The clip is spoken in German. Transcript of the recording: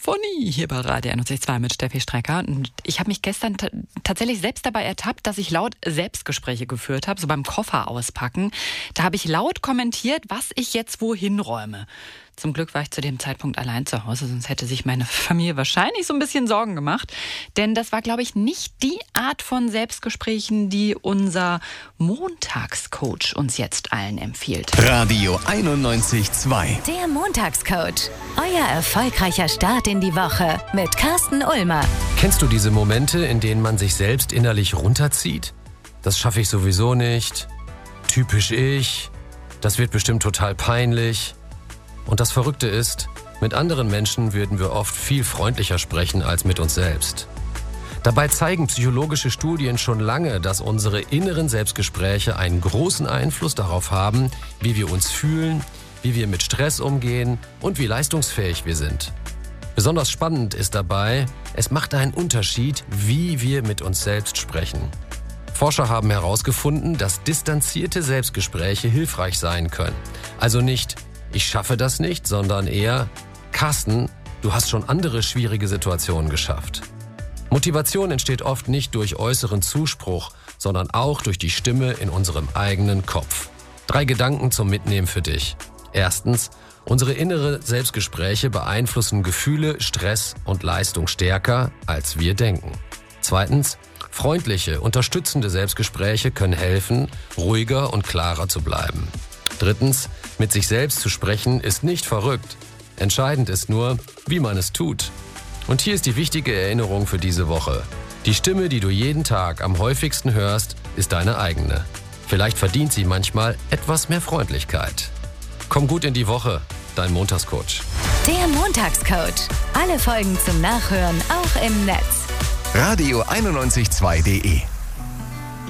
Sinfonie hier bei Radio 91.2 mit Steffi Strecker. Und ich habe mich gestern tatsächlich selbst dabei ertappt, dass ich laut Selbstgespräche geführt habe, so beim Koffer auspacken. Da habe ich laut kommentiert, was ich jetzt wohin räume. Zum Glück war ich zu dem Zeitpunkt allein zu Hause, sonst hätte sich meine Familie wahrscheinlich so ein bisschen Sorgen gemacht. Denn das war, glaube ich, nicht die Art von Selbstgesprächen, die unser Montagscoach uns jetzt allen empfiehlt. Radio 91.2. Der Montagscoach. Euer erfolgreicher Start in die Woche mit Carsten Ulmer. Kennst du diese Momente, in denen man sich selbst innerlich runterzieht? Das schaffe ich sowieso nicht. Typisch ich. Das wird bestimmt total peinlich. Und das Verrückte ist, mit anderen Menschen würden wir oft viel freundlicher sprechen als mit uns selbst. Dabei zeigen psychologische Studien schon lange, dass unsere inneren Selbstgespräche einen großen Einfluss darauf haben, wie wir uns fühlen, wie wir mit Stress umgehen und wie leistungsfähig wir sind. Besonders spannend ist dabei, es macht einen Unterschied, wie wir mit uns selbst sprechen. Forscher haben herausgefunden, dass distanzierte Selbstgespräche hilfreich sein können. Also nicht „Ich schaffe das nicht", sondern eher „Carsten, du hast schon andere schwierige Situationen geschafft." Motivation entsteht oft nicht durch äußeren Zuspruch, sondern auch durch die Stimme in unserem eigenen Kopf. 3 Gedanken zum Mitnehmen für dich. Erstens, unsere inneren Selbstgespräche beeinflussen Gefühle, Stress und Leistung stärker, als wir denken. Zweitens, freundliche, unterstützende Selbstgespräche können helfen, ruhiger und klarer zu bleiben. Drittens, mit sich selbst zu sprechen ist nicht verrückt. Entscheidend ist nur, wie man es tut. Und hier ist die wichtige Erinnerung für diese Woche. Die Stimme, die du jeden Tag am häufigsten hörst, ist deine eigene. Vielleicht verdient sie manchmal etwas mehr Freundlichkeit. Komm gut in die Woche, dein Montagscoach. Der Montagscoach. Alle Folgen zum Nachhören auch im Netz. Radio 91.2.de